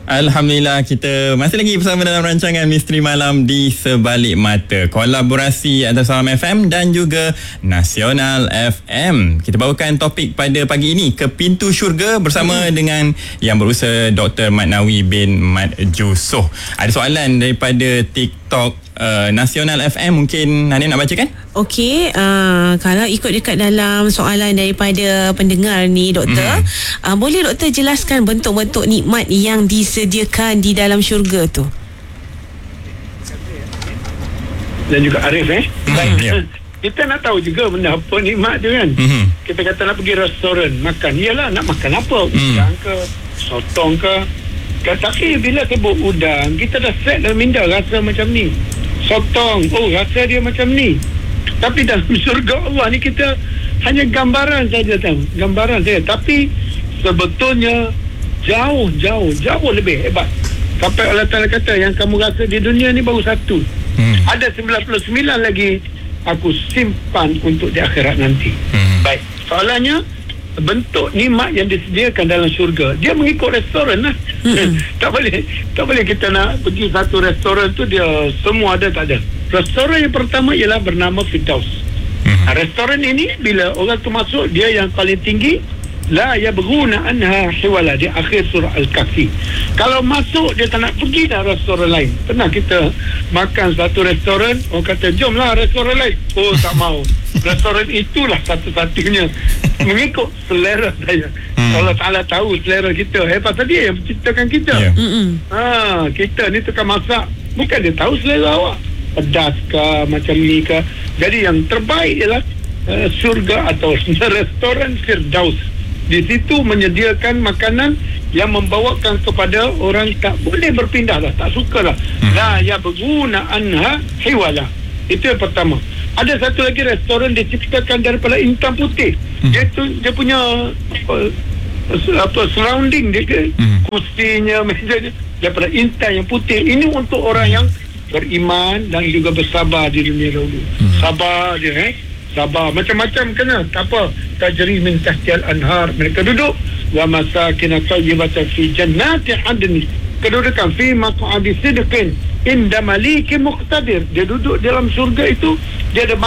Alhamdulillah, kita masih lagi bersama dalam rancangan Misteri Malam di Sebalik Mata, kolaborasi antara Salam FM dan juga Nasional FM. Kita bawakan topik pada pagi ini, ke pintu syurga, bersama dengan yang berusaha Dr. Mat Nawi bin Mat Jusoh. Ada soalan daripada TikTok Nasional FM, mungkin Nani nak bacakan? Okey, kalau ikut dekat dalam soalan daripada pendengar ni, doktor, boleh doktor jelaskan bentuk-bentuk nikmat yang disediakan di dalam syurga tu? Dan juga Arif Ya. Kita nak tahu juga benda apa nikmat tu kan. Kita kata nak pergi restoran makan, iyalah nak makan apa, udang ke, sotong ke. Tapi bila sebut udang, kita dah set dalam minda rasa macam ni. Sotong, rasa dia macam ni. Tapi dalam syurga Allah ni kita hanya gambaran saja tahu, gambaran saja. Tapi sebetulnya jauh lebih hebat. Sampai Allah Ta'ala kata yang kamu rasa di dunia ni baru satu. Ada 99 lagi aku simpan untuk di akhirat nanti. Baik, soalannya bentuk nikmat yang disediakan dalam syurga, dia mengikut restoran lah. Tak boleh kita nak pergi satu restoran tu dia semua ada, tak ada. Restoran yang pertama ialah bernama Firdaus. Restoran ini bila orang tu masuk, dia yang paling tinggi, la yabghuna anha hiwala, di akhir surah Al-Kahfi. Kalau masuk dia tak nak pergi dah restoran lain. Pernah kita makan satu restoran, orang kata jomlah restoran lain, tak mau. Restoran itulah satu-satunya mengikut selera saya. Allah Ta'ala tahu selera kita. Pasal dia yang menciptakan kita. Kita ni tukang masak, bukan dia tahu selera awak, pedas ke macam ni ke. Jadi yang terbaik ialah syurga atau restoran Firdaus. Di situ menyediakan makanan yang membawakan kepada orang tak boleh berpindah lah, tak suka lah. La yabghuna anha hiwala. Itu yang pertama. Ada satu lagi restoran diciptakan daripada intan putih. Dia punya surrounding dia, kursinya, mejanya daripada intan yang putih. Ini untuk orang yang beriman dan juga bersabar di dunia dahulu. Sabar dia, sabar macam-macam kena, tak apa, tajri min tahtial anhar, mereka duduk wa masakin tayyibatan fi jannati adn, kedudukan fi maq'adi sidqin inda malikin muqtadir. Dia duduk dalam syurga itu, dia ada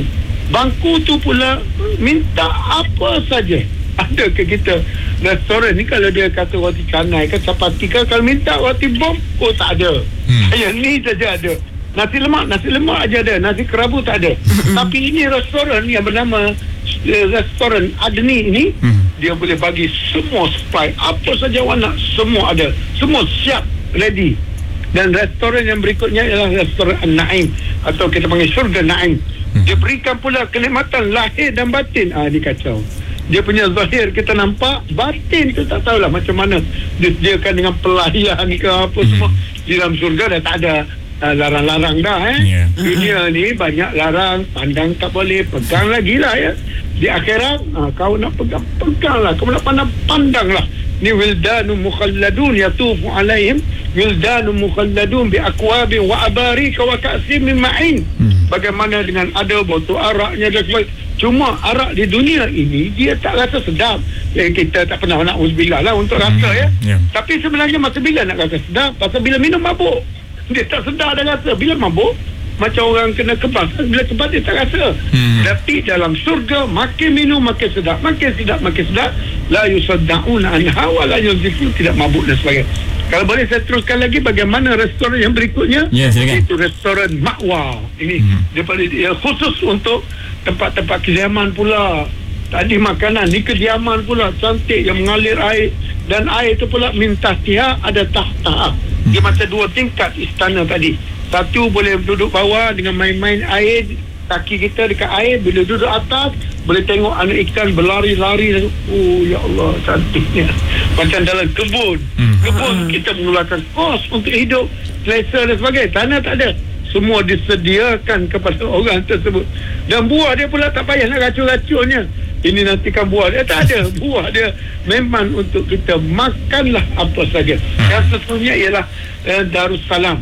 bangku tu pula minta apa saja. Ada ke kita restoran ni kalau dia kata roti canai ke chapati ke, kalau minta roti bom, tak ada. Yang ni saja ada. Nasi lemak aja ada, nasi kerabu tak ada. Tapi ini restoran yang bernama restoran Adni ini, dia boleh bagi semua supply, apa saja awak nak, semua ada, semua siap, ready. Dan restoran yang berikutnya ialah restoran An-Naim, atau kita panggil syurga Naim. Dia berikan pula kenikmatan lahir dan batin. Ni kacau. Dia punya zahir kita nampak, batin tu tak tahulah macam mana disediakan dengan pelayan ke apa semua. Di dalam syurga dah tak ada larang-larang dah. Dunia ni banyak larang, pandang tak boleh, pegang lagi lah ya. Di akhirat kau nak pegang lah, kau nak pandang lah. Ni wildanun mukhalladun yatufu alaihim wildanun mukhalladun bi akwabin wa abarika wa ka'sin min ma'in. Bagaimana dengan ada botol araknya dan sebagainya. Cuma arak di dunia ini dia tak rasa sedap. Kita tak pernah nak uzbillah lah untuk rasa ya. Tapi sebenarnya masa bila nak rasa sedap? Pasal bila minum mabuk dia tak sedar dah rasa. Bila mabuk macam orang kena kebas, bila kebas dia tak rasa. Tapi dalam syurga makin minum makin sedap, makin sedap. La yusaddauna anha wa la yuzifun, tidak mabuk dan sebagainya. Kalau boleh saya teruskan lagi bagaimana restoran yang berikutnya. Itu restoran Ma'wa. Ini dia khusus untuk tempat-tempat kediaman pula. Tadi makanan, ni kediaman pula cantik yang mengalir air, dan air itu pula min tahtiha ada tahta. Dia macam dua tingkat istana tadi. Satu boleh duduk bawah dengan main-main air, kaki kita dekat air. Bila duduk atas boleh tengok anak ikan berlari-lari. Ya Allah, cantiknya. Macam dalam kebun. Kita mengeluarkan kos untuk hidup, selesa dan sebagainya. Tanah tak ada, semua disediakan kepada orang tersebut. Dan buah dia pula tak payah nak racun-racunnya. Ini nantikan buah dia, tak ada. Buah dia memang untuk kita makanlah apa saja. Yang sesungguhnya ialah Darussalam.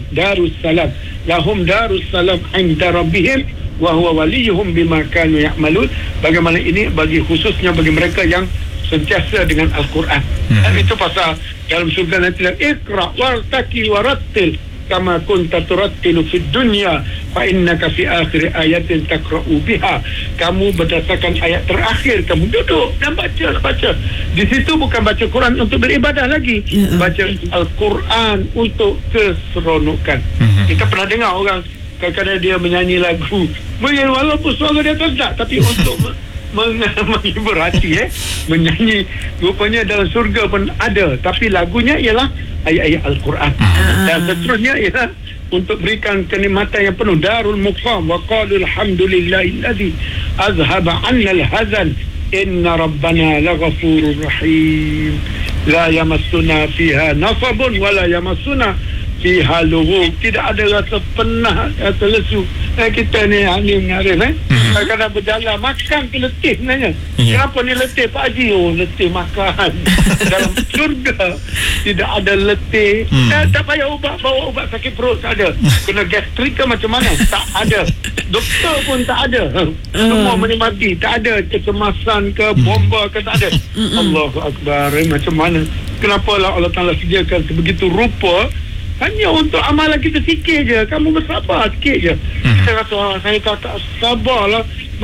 Lahum Darussalam inda rabbihim wa huwa waliyuhum bima kanu ya'malun. Bagaimana ini bagi khususnya bagi mereka yang sentiasa dengan Al-Quran. Itu pasal dalam surga nanti Iqra wartaki warattil kama kunta turattilu fid dunya fa innaka fi akhir ayatin taqra'u biha. Kamu berdasarkan ayat terakhir kamu duduk dan baca. Di situ bukan baca Quran untuk beribadah lagi, baca Al-Quran untuk keseronokan. Kita pernah dengar orang kadang-kadang dia menyanyi lagu walaupun suara dia tak, tapi untuk menghibur hati, menyanyi. Rupanya dalam surga pun ada, tapi lagunya ialah ayat-ayat Al-Quran. Dan seterusnya ialah untuk berikan kenikmatan yang penuh. Darul Muqam wa qalu alhamdulillahillazi azhaba 'anna al-hazan inna rabbana laghafurur rahim la yamassuna fiha nasabun wa la yamassuna fiha lughub. Tidak ada rasa penat atau lesu. Kita ni Arif, kadang-kadang berjalan makan tu letih sebenarnya. Kenapa ni letih Pak Haji? Letih makan. Dalam surga tidak ada letih. Tak payah ubat, bawa ubat sakit perut, tak ada. Kena gastrik ke macam mana? Tak ada. Doktor pun tak ada. Semua menikmati. Tak ada kecemasan ke, bomba ke, tak ada. Allahu Akbar. Macam mana? Kenapa Allah Ta'ala sediakan sebegitu rupa hanya untuk amalan kita sikit je. Kamu bersabar sikit je. Kita rasa saya tak sabarlah.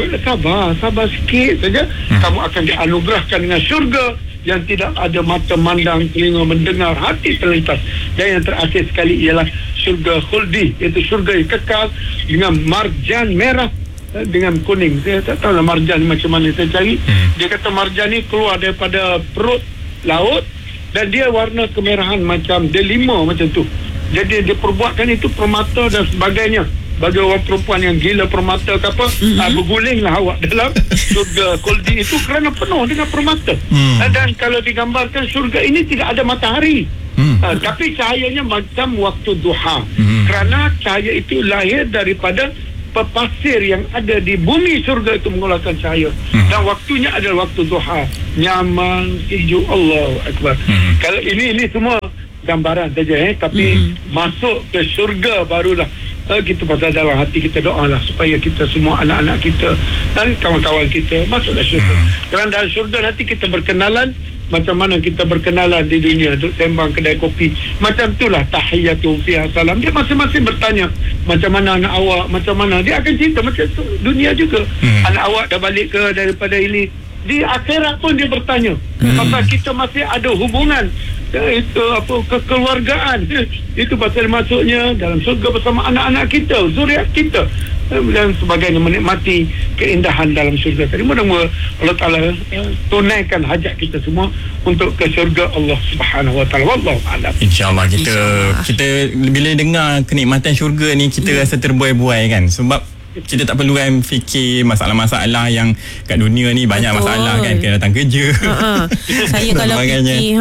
Sabar sikit saja. Kamu akan dianugerahkan dengan syurga yang tidak ada mata mandang, telinga mendengar, hati terlintas. Dan yang terakhir sekali ialah syurga khuldi, iaitu syurga yang kekal dengan marjan merah dengan kuning. Saya tak tahu lah marjan macam mana saya cari. Dia kata marjan ni keluar daripada perut laut dan dia warna kemerahan macam delima macam tu. Jadi dia perbuatkan itu permata dan sebagainya. Bagi orang perempuan yang gila permata ke apa, bergulinglah awak dalam syurga khuldi itu kerana penuh dengan permata. Dan kalau digambarkan syurga ini tidak ada matahari, tapi cahayanya macam waktu duha. Kerana cahaya itu lahir daripada pepasir yang ada di bumi surga itu mengeluarkan cahaya. Dan waktunya adalah waktu duha. Nyaman, sejuk. Allahu Akbar. Kalau ini semua gambaran saja, tapi masuk ke syurga barulah kita pasal dalam hati kita doalah supaya kita semua anak-anak kita dan kawan-kawan kita masuklah syurga. Kerana dalam syurga nanti kita berkenalan macam mana kita berkenalan di dunia, duduk sembang kedai kopi. Macam itulah tahiyyatu fiha salam. Dia masing-masing bertanya macam mana anak awak, macam mana. Dia akan cerita macam tu. Dunia juga. Anak awak dah balik ke daripada ini. Di akhirat pun dia bertanya. Pasal kita masih ada hubungan itu kekeluargaan. Itu pasal masuknya dalam surga bersama anak-anak kita, zuriat kita dan sebagainya, menikmati keindahan dalam syurga tadi. Mudah-mudahan Allah Ta'ala tunaikan hajat kita semua untuk ke syurga Allah Subhanahu Wa Ta'ala. Wallahu a'lam. InsyaAllah kita bila dengar kenikmatan syurga ni kita rasa terbuai-buai kan, sebab kita tak perlu kan fikir masalah-masalah yang kat dunia ni. Banyak masalah kan, kena datang kerja. Saya kalau fikir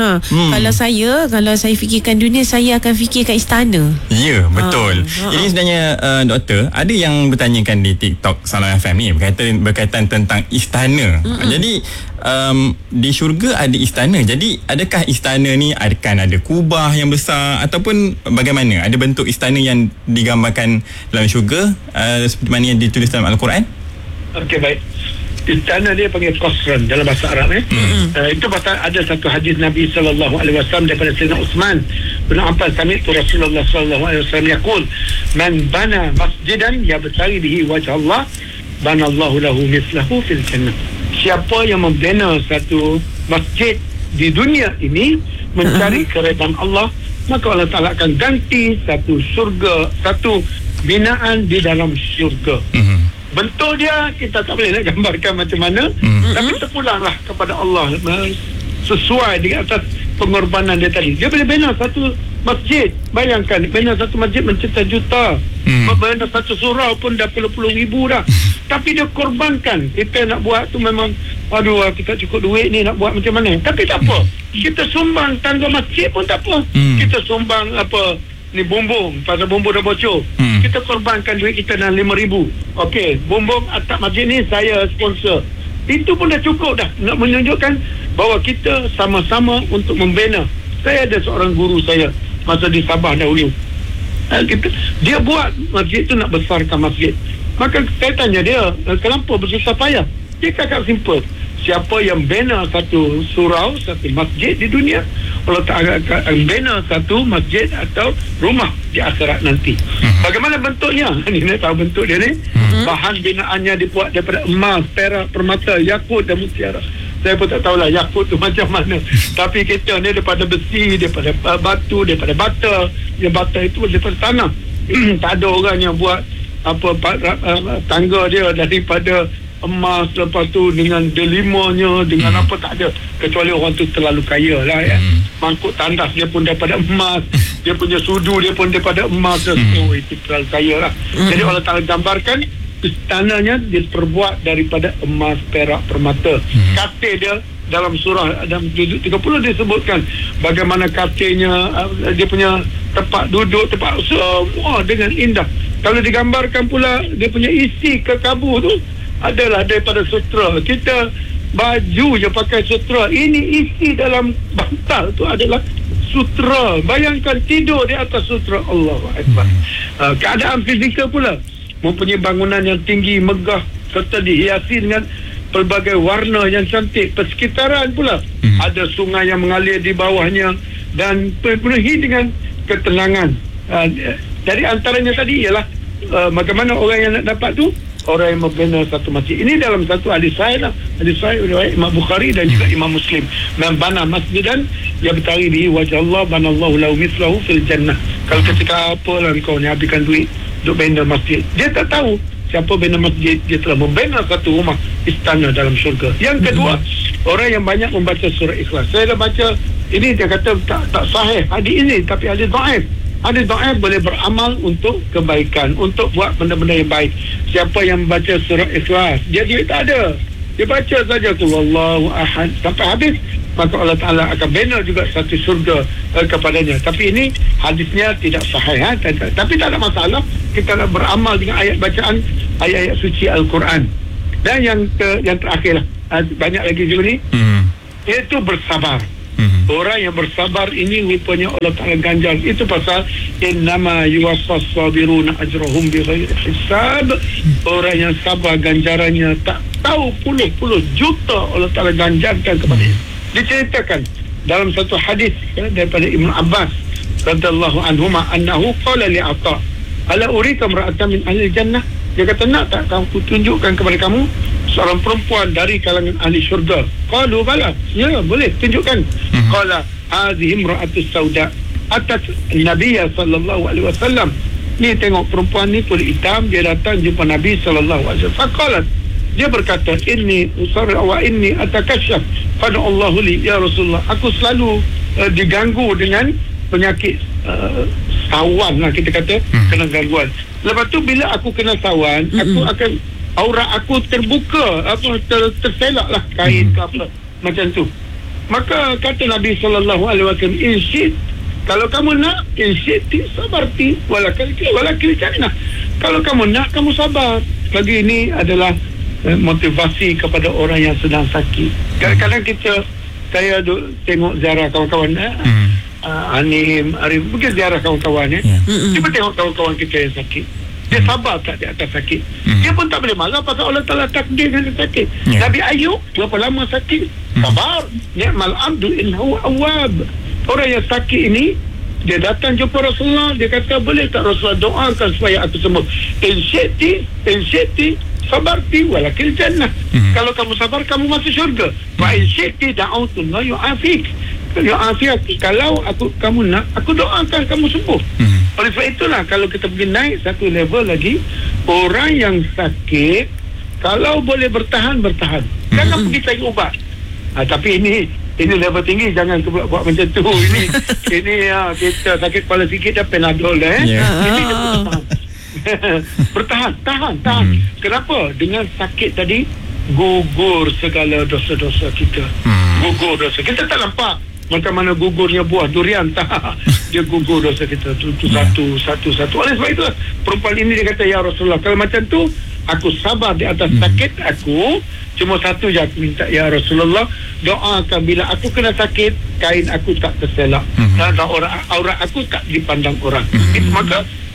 kalau saya fikirkan dunia, saya akan fikir kat istana. Ya, betul. Ini sebenarnya doktor, ada yang bertanyakan di TikTok Salam FM ni berkaitan tentang istana. Jadi di syurga ada istana. Jadi adakah istana ni akan ada kubah yang besar ataupun bagaimana? Ada bentuk istana yang digambarkan dalam syurga seperti mana yang ditulis dalam Al-Quran? Okey, baik. Istana dia panggil qasran dalam bahasa Arab. Itu pasal ada satu hadis Nabi SAW daripada Sayyidina Uthman bin Affan, sami'tu Rasulullah SAW yaqul man bana masjidan yabtaghi bihi wajh Allah banallahu lahu mislahu fil jannah. Siapa yang membina satu masjid di dunia ini mencari keredaan Allah, maka Allah Ta'ala akan ganti satu surga, satu binaan di dalam syurga. Bentuk dia kita tak boleh nak gambarkan macam mana, tapi terpulanglah kepada Allah sesuai dengan atas pengorbanan dia tadi. Dia boleh bina satu masjid. Bayangkan, bina satu masjid mencipta juta, bina satu surau pun dah puluh-puluh ribu dah. Tapi dia korbankan. Kita nak buat tu memang aduh, kita cukup duit ni nak buat macam mana. Tapi tak apa, kita sumbang tangga masjid pun tak apa. Kita sumbang ni bumbung, pasal bumbung dah bocor, kita korbankan duit kita dalam 5,000. Okey, bumbung atap masjid ni saya sponsor. Itu pun dah cukup dah nak menunjukkan bahawa kita sama-sama untuk membina. Saya ada seorang guru saya masa di Sabah dahulu. Dia buat masjid tu, nak besarkan masjid. Maka saya tanya dia, kenapa bersusah payah? Dia cakap simple, siapa yang bina satu surau, satu masjid di dunia, Allah Ta'ala akan bina satu masjid atau rumah di akhirat nanti. Bagaimana bentuknya? Ni tahu bentuk dia ni. Bahan binaannya dibuat daripada emas, perak, permata, yakut dan mutiara. Saya pun tak tahulah yakut tu macam mana. Tapi kita ni daripada besi, daripada batu, daripada bata. Yang bata itu daripada tanah. Tak ada orang yang buat tangga dia daripada emas, lepas tu dengan delimanya, dengan apa, tak ada. Kecuali orang tu terlalu kaya lah ya. Mangkuk tandas dia pun daripada emas, dia punya sudu dia pun daripada emas. Oh, itu terlalu kaya lah. Jadi Allah Ta'ala gambarkan istananya diperbuat daripada emas, perak, permata. Katil dia dalam surah dalam juzuk 30 disebutkan bagaimana katilnya, dia punya tempat duduk, tempat semua dengan indah. Kalau digambarkan pula dia punya isi kekabu tu adalah daripada sutra. Kita baju je pakai sutra, ini isi dalam bantal tu adalah sutra. Bayangkan tidur di atas sutra. Allahu Akbar. Keadaan fizikal pula mempunyai bangunan yang tinggi, megah serta dihiasi dengan pelbagai warna yang cantik. Persekitaran pula ada sungai yang mengalir di bawahnya dan penuhi dengan ketenangan. Dari antaranya tadi ialah bagaimana orang yang nak dapat tu, orang yang membina satu masjid. Ini dalam satu hadis sahih lah. Hadis sahih riwayat Imam Bukhari dan juga Imam Muslim. Man bana masjidan yabtaghi bihi wajh Allah banallahu lahu mithlahu fil jannah. Kalau ketika apalah kau ni habiskan duit untuk bina masjid, dia tak tahu siapa bina masjid, dia telah membina satu rumah istana dalam syurga. Yang kedua, orang yang banyak membaca surah Ikhlas. Saya dah baca ini, dia kata tak sahih hadis ini, tapi hadis dhaif. Hadis dhaif boleh beramal untuk kebaikan, untuk buat benda-benda yang baik. Siapa yang baca surah Ikhlas, dia tak ada, dia baca saja tu Wallahu ahad sampai habis, maka Allah Ta'ala akan bina juga satu syurga kepadanya. Tapi ini hadisnya tidak sahih, tapi tak ada masalah. Kita nak beramal dengan ayat bacaan ayat-ayat suci Al-Quran. Dan yang terakhir lah, banyak lagi juga ni, iaitu bersabar. Orang yang bersabar ini rupanya Allah Ta'ala ganjar. Itu pasal innama yuwaffas sabiruna ajrahum bighairi hisab. Orang yang sabar ganjarannya tak tahu puluh-puluh juta Allah Ta'ala ganjarkan kepadanya. Diceritakan dalam satu hadis daripada Ibn Abbas radhiyallahu anhuma annahu qala li Atha ala urika imra'atan min ahli jannah. Dia kata, nak tak aku tunjukkan kepada kamu seorang perempuan dari kalangan ahli syurga? Qalu bala, ya boleh tunjukkan. Qala hadhihi imra'atus sauda atat Nabi sallallahu alaihi wasallam. Ni tengok perempuan ni kulit hitam, dia datang jumpa Nabi sallallahu alaihi wasallam. Faqalat, dia berkata, inni usarra wa inni atakasyaf fad'u Allahu li ya Rasulullah. Aku selalu diganggu dengan penyakit sawan lah, kita kata kena gangguan. Lepas tu bila aku kena sawan, aku akan aurat aku terbuka, terselak lah kain ke apa macam tu. Maka kata Nabi sallallahu alaihi wasallam, insyid, kalau kamu nak, insyid sabarti walakil jannah. Kalau kamu nak, kamu sabar. Lagi ini adalah motivasi kepada orang yang sedang sakit. Kadang-kadang saya tengok ziarah kawan-kawan Anim, Arif, mungkin ziarah kawan-kawan cuba tengok kawan-kawan kita yang sakit. Dia sabar tak di atas sakit. Dia pun tak boleh marah pasal Allah Ta'ala takdir dia sakit. Nabi Ayub berapa lama sakit? Sabar. Ni'mal abdu innahu awwab. Orang yang sakit ini, dia datang jumpa Rasulullah, dia kata, boleh tak Rasulullah doakan supaya aku sembuh? Insyiti sabarti walakil jannah. Kalau kamu sabar, kamu masuk syurga. Wa insyiti da'utullah yu'afik. Kalau kamu nak, aku doakan kamu sembuh. Oleh sebab itulah, kalau kita pergi naik satu level lagi, orang yang sakit kalau boleh bertahan, jangan pergi cari ubat. Tapi ini level tinggi, jangan buat macam tu. Ini kita sakit kepala sikit dah Panadol Ini bertahan. Tahan. Kenapa? Dengan sakit tadi gugur segala dosa-dosa kita. Gugur dosa kita, tak nampak macam mana gugurnya buah durian, tak, dia gugur dosa kita satu. Oleh sebab itu perempuan ini dia kata, ya Rasulullah, kalau macam tu aku sabar di atas sakit aku, cuma satu je aku minta, ya Rasulullah, doakan bila aku kena sakit, kain aku tak terselak dan aurat aku tak dipandang orang. Maka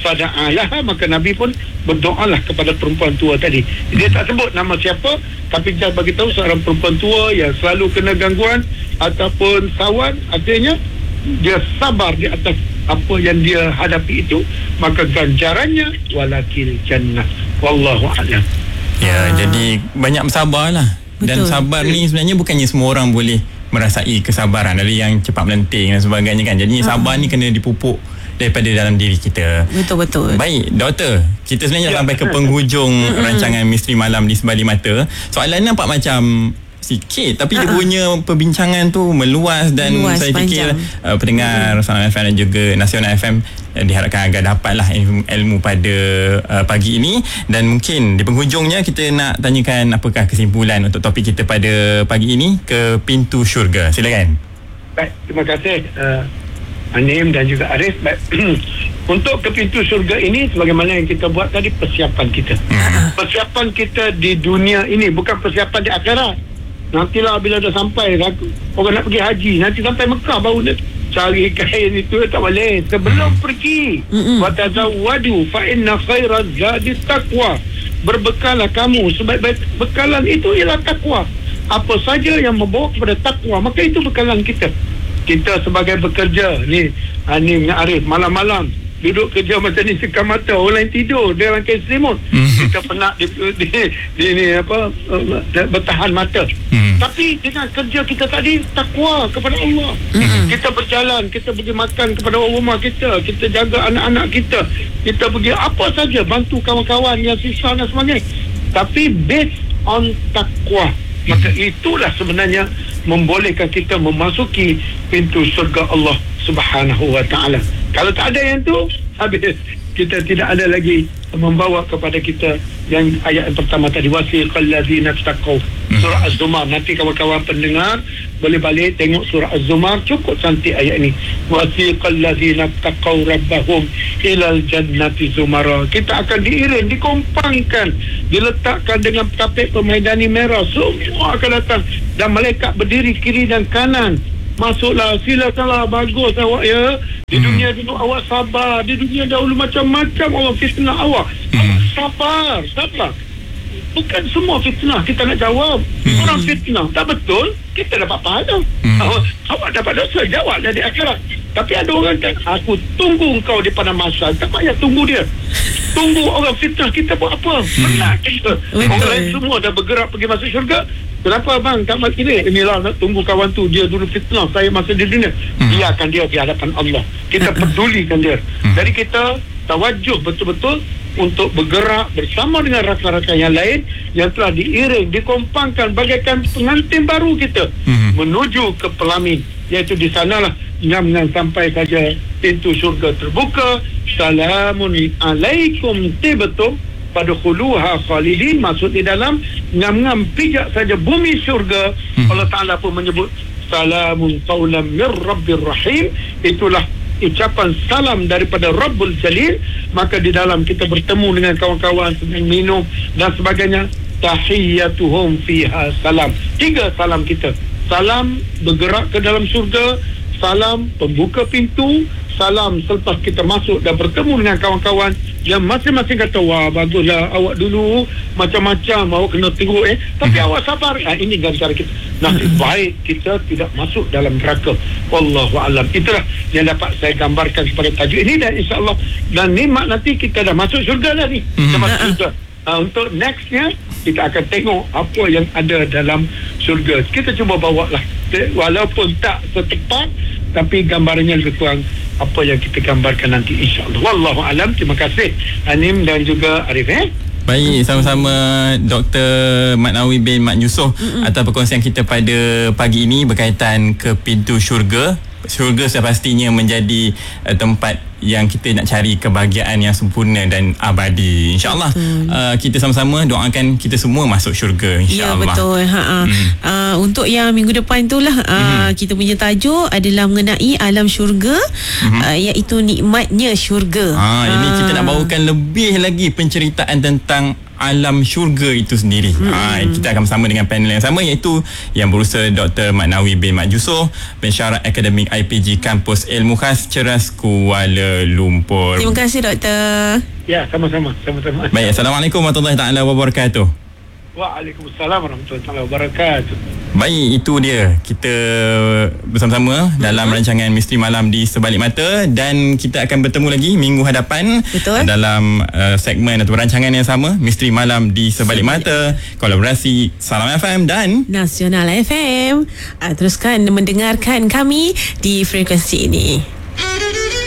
fada'alaha, maka Nabi pun berdoalah kepada perempuan tua tadi. Dia tak sebut nama siapa, tapi dia bagi tahu seorang perempuan tua yang selalu kena gangguan ataupun sawan, artinya dia sabar di atas apa yang dia hadapi itu, maka ganjarannya walakil jannah. Wallahu a'lam. Jadi banyak bersabarlah. Dan sabar ni sebenarnya bukannya semua orang boleh merasai kesabaran. Ada yang cepat melenting dan sebagainya kan. Jadi sabar ni kena dipupuk daripada dalam diri kita. Betul. Baik, doktor, kita sebenarnya sampai ke penghujung rancangan Misteri Malam di Sebalik Mata. Soalan nampak macam sikit, tapi dia punya perbincangan tu meluas dan saya fikir pendengar Salam FM dan juga Nasional FM diharapkan agar dapatlah ilmu pada pagi ini. Dan mungkin di penghujungnya kita nak tanyakan apakah kesimpulan untuk topik kita pada pagi ini, ke pintu syurga. Silakan. Baik, terima kasih Anim dan juga Arif. Untuk ke pintu syurga ini, sebagaimana yang kita buat tadi, persiapan kita. Persiapan kita di dunia ini, bukan persiapan di akhirat. Nantilah bila dah sampai, orang nak pergi haji, nanti sampai Mekah baru nak cari kain itu, tak boleh. Sebelum pergi, wa tazawwadu fa inna khairaz zadi taqwa. Berbekalah kamu, sebaik-baik bekalan itu ialah takwa. Apa saja yang membawa kepada takwa, maka itu bekalan kita. Kita sebagai bekerja ni, Anim dengan Arif, malam-malam duduk kerja macam ni, sekam mata, orang lain tidur, dia rangkai selimut, kita penat bertahan mata. Tapi dengan kerja kita tadi, takwa kepada Allah. Kita berjalan, kita pergi makan kepada orang rumah kita jaga anak-anak kita pergi apa saja, bantu kawan-kawan yang susah dan sebagainya, tapi based on takwa. Maka itulah sebenarnya membolehkan kita memasuki pintu surga Allah Subhanahu wa ta'ala. Kalau tak ada yang tu, habis. Kita tidak ada lagi membawa kepada kita yang ayat yang pertama tadi, wasiqal ladzina taqaw, surah Az-Zumar. Nanti kawan-kawan pendengar boleh balik tengok surah Az-Zumar, cukup cantik ayat ini. Wasiqal ladzina taqaw rabbahum ilal jannati zumara. Kita akan diiring, dikompangkan, diletakkan dengan tapik permaidani merah, semua akan datang dan malaikat berdiri kiri dan kanan. Masuklah, silakanlah, bagus awak ya. Di dunia dulu awak sabar, di dunia dahulu macam-macam orang fitnah awak. Awak sabar. Bukan semua fitnah kita nak jawab. Orang fitnah tak betul, kita dapat pahala. Awak dapat dosa, jawablah di akhirat. Tapi ada orang kan, aku tunggu kau di padang mahsyar, tak payah tunggu dia. Tunggu orang fitnah kita buat apa? Penat kita. Orang lain semua dah bergerak pergi masuk syurga. Kenapa bang tak mati ni? Inilah nak tunggu kawan tu, dia dulu fitnah saya masa di dunia. Biarkan dia di hadapan Allah. Kita pedulikan dia. Jadi kita tawajuh betul-betul untuk bergerak bersama dengan rakan-rakan yang lain yang telah diiring, dikompangkan bagaikan pengantin baru kita menuju ke pelamin, iaitu di sanalah ngam-ngam sampai saja pintu syurga terbuka. Salamun alaikum tibtum fadkhuluha khalidin. Maksud di dalam ngam-ngam pijak saja bumi syurga, Allah Ta'ala pun menyebut salamun qaulan mir rabbir rahim. Itulah ucapan salam daripada Rabbul Jalil. Maka di dalam kita bertemu dengan kawan-kawan, sedang minum dan sebagainya, tahiyyatuhum fiha salam. 3 salam kita. Salam bergerak ke dalam syurga, salam pembuka pintu, salam selepas kita masuk dan bertemu dengan kawan-kawan yang masing-masing kata, wah baguslah awak dulu macam-macam, awak kena teruk tapi awak sabar. Ini ganjaran kita. Nasib baik kita tidak masuk dalam neraka. Wallahu alam. Itulah yang dapat saya gambarkan kepada tajuk ini, dan insya-Allah dan nikmat nanti kita dah masuk syurga dah ni. Syurga. Untuk nextnya kita akan tengok apa yang ada dalam syurga. Kita cuba bawalah, walaupun tak setepat, tapi gambarannya lebih kurang apa yang kita gambarkan nanti, insya-Allah. Wallahu alam. Terima kasih Anim dan juga Arif. Baik, sama-sama Dr. Mat Nawawi bin Mat Yusof atas perkongsian kita pada pagi ini berkaitan ke pintu syurga. Syurga sepastinya menjadi tempat yang kita nak cari kebahagiaan yang sempurna dan abadi, insya-Allah. Kita sama-sama doakan kita semua masuk syurga, insya-Allah. Ya, betul. Untuk yang minggu depan itulah kita punya tajuk adalah mengenai alam syurga, iaitu nikmatnya syurga. Ini kita nak bawakan lebih lagi penceritaan tentang alam syurga itu sendiri. Kita akan bersama dengan panel yang sama, iaitu yang berusaha Dr. Mat Nawawi bin Mat Yusof, pensyarah akademik IPG Kampus Ilmu Khas Ceras Kuala lumpur. Terima kasih doktor. Ya, sama-sama. Baik, Assalamualaikum warahmatullahi taala wabarakatuh. Waalaikumsalam warahmatullahi wabarakatuh. Baik, itu dia kita bersama-sama dalam rancangan Misteri Malam di Sebalik Mata, dan kita akan bertemu lagi minggu hadapan. Betul. Dalam segmen atau rancangan yang sama, Misteri Malam di Sebalik Mata, kolaborasi Salam FM dan Nasional FM. Teruskan mendengarkan kami di frekuensi ini.